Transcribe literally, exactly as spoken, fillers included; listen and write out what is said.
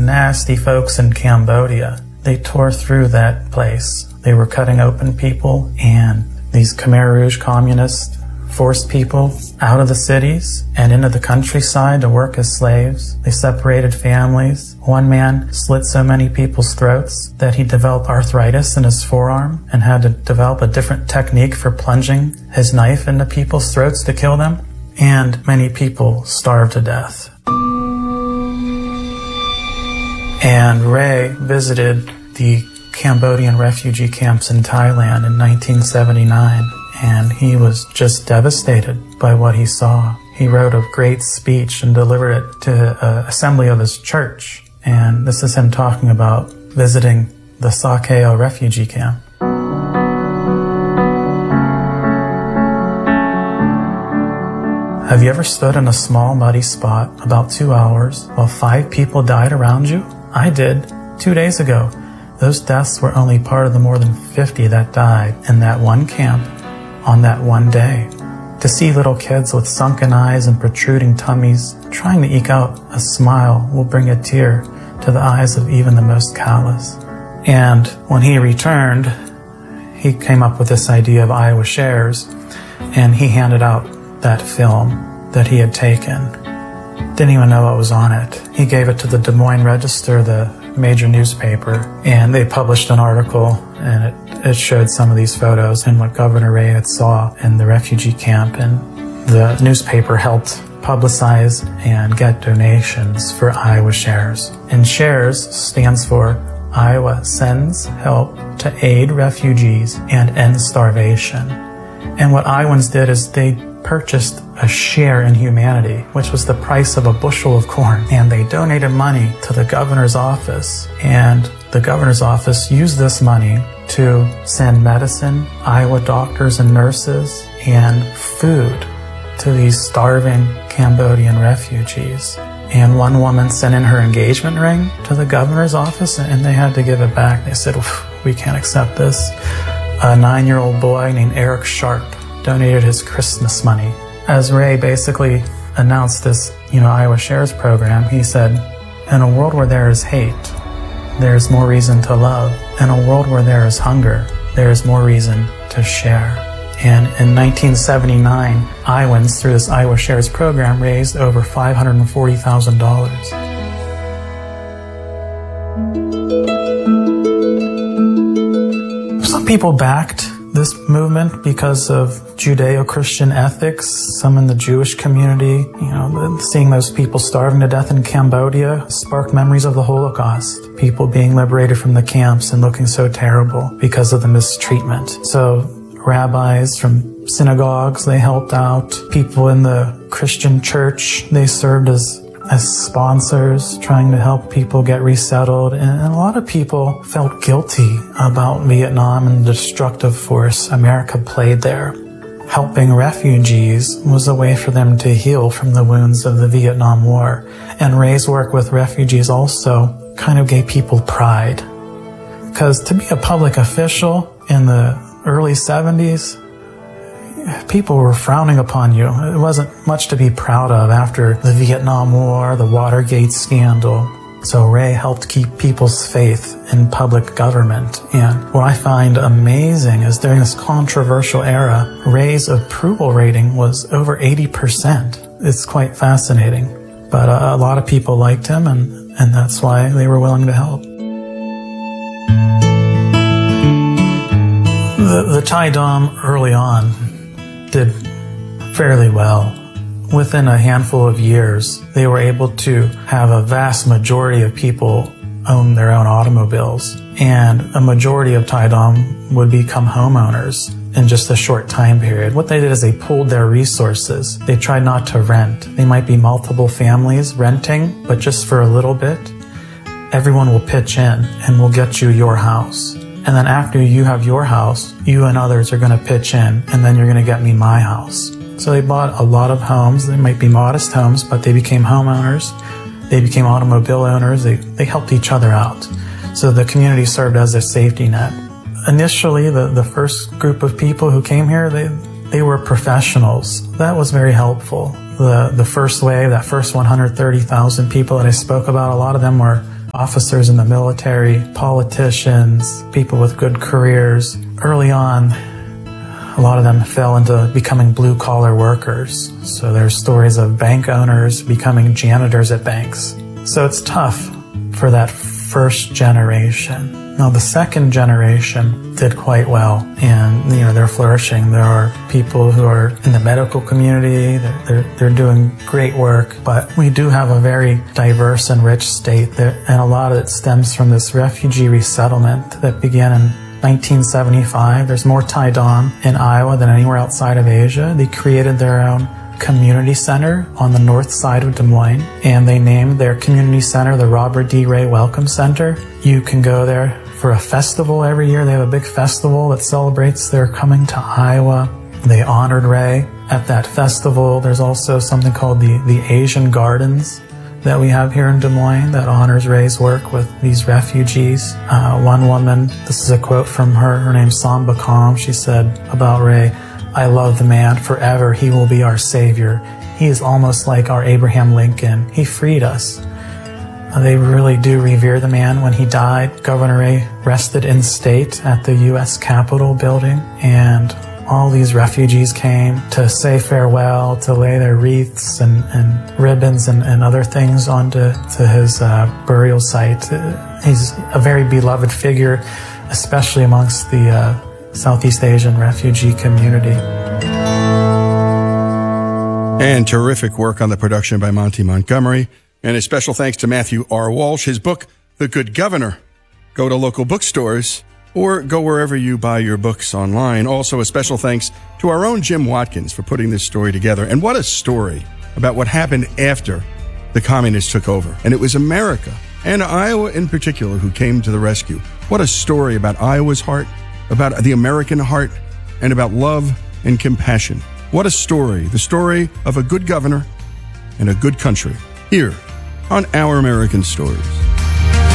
nasty folks in Cambodia. They tore through that place. They were cutting open people, and these Khmer Rouge communists forced people out of the cities and into the countryside to work as slaves. They separated families. One man slit so many people's throats that he developed arthritis in his forearm and had to develop a different technique for plunging his knife into people's throats to kill them. And many people starved to death. And Ray visited the Cambodian refugee camps in Thailand in nineteen seventy-nine, and he was just devastated by what he saw. He wrote a great speech and delivered it to an assembly of his church, and this is him talking about visiting the Sa Kaeo refugee camp. Have you ever stood in a small muddy spot about two hours while five people died around you? I did, two days ago. Those deaths were only part of the more than fifty that died in that one camp on that one day. To see little kids with sunken eyes and protruding tummies trying to eke out a smile will bring a tear to the eyes of even the most callous. And when he returned, he came up with this idea of Iowa Shares, and he handed out that film that he had taken. Didn't even know what was on it. He gave it to the Des Moines Register, the major newspaper, and they published an article, and it, it showed some of these photos and what Governor Ray had saw in the refugee camp, and the newspaper helped publicize and get donations for Iowa Shares. And SHARES stands for Iowa Sends Help to Aid Refugees and End Starvation. And what Iowans did is they purchased a share in humanity, which was the price of a bushel of corn, and they donated money to the governor's office, and the governor's office used this money to send medicine, Iowa doctors and nurses, and food to these starving Cambodian refugees. And one woman sent in her engagement ring to the governor's office, and they had to give it back. They said, we can't accept this. A nine-year-old boy named Eric Sharp donated his Christmas money. As Ray basically announced this, you know, Iowa Shares program, he said, in a world where there is hate, there is more reason to love. In a world where there is hunger, there is more reason to share. And in nineteen seventy-nine, Iowans, through this Iowa Shares program, raised over five hundred forty thousand dollars. Some people backed this movement because of Judeo-Christian ethics. Some in the Jewish community, you know, seeing those people starving to death in Cambodia sparked memories of the Holocaust. People being liberated from the camps and looking so terrible because of the mistreatment. So rabbis from synagogues, they helped out. People in the Christian church, they served as as sponsors, trying to help people get resettled. And a lot of people felt guilty about Vietnam and the destructive force America played there. Helping refugees was a way for them to heal from the wounds of the Vietnam War. And Ray's work with refugees also kind of gave people pride. Because to be a public official in the early seventies, people were frowning upon you. It wasn't much to be proud of after the Vietnam War, the Watergate scandal. So Ray helped keep people's faith in public government. And what I find amazing is during this controversial era, Ray's approval rating was over eighty percent. It's quite fascinating. But uh, a lot of people liked him, and, and that's why they were willing to help. The, the Thai Dom early on did fairly well. Within a handful of years, they were able to have a vast majority of people own their own automobiles, and a majority of Thai Dom would become homeowners in just a short time period. What they did is they pooled their resources. They tried not to rent. They might be multiple families renting, but just for a little bit. Everyone will pitch in and will get you your house. And then after you have your house, you and others are going to pitch in, and then you're going to get me my house. So they bought a lot of homes. They might be modest homes, but they became homeowners. They became automobile owners. They, they helped each other out. So the community served as a safety net. Initially, the, the first group of people who came here, they, they were professionals. That was very helpful. The, the first wave, that first one hundred thirty thousand people that I spoke about, a lot of them were officers in the military, politicians, people with good careers. Early on, a lot of them fell into becoming blue-collar workers. So there's stories of bank owners becoming janitors at banks. So it's tough for that first generation. Now, the second generation did quite well, and you know they're flourishing. There are people who are in the medical community. They're, they're, they're doing great work, but we do have a very diverse and rich state there, and a lot of it stems from this refugee resettlement that began in nineteen seventy-five. There's more Tai Dam in Iowa than anywhere outside of Asia. They created their own community center on the north side of Des Moines, and they named their community center the Robert D. Ray Welcome Center. You can go there for a festival every year. They have a big festival that celebrates their coming to Iowa. They honored Ray at that festival. There's also something called the, the Asian Gardens that we have here in Des Moines that honors Ray's work with these refugees. Uh, one woman, this is a quote from her, her name's Samba Kam. She said about Ray, "I love the man forever. He will be our savior. He is almost like our Abraham Lincoln. He freed us." Uh, they really do revere the man. When he died, Governor Ray rested in state at the U S Capitol building, and all these refugees came to say farewell, to lay their wreaths and, and ribbons and, and other things onto to his uh, burial site. Uh, he's a very beloved figure, especially amongst the uh, Southeast Asian refugee community. And terrific work on the production by Monty Montgomery. And a special thanks to Matthew R. Walsh. His book, The Good Governor. Go to local bookstores or go wherever you buy your books online. Also, a special thanks to our own Jim Watkins for putting this story together. And what a story about what happened after the communists took over. And it was America, and Iowa in particular, who came to the rescue. What a story about Iowa's heart, about the American heart, and about love and compassion. What a story. The story of a good governor and a good country here on Our American Stories.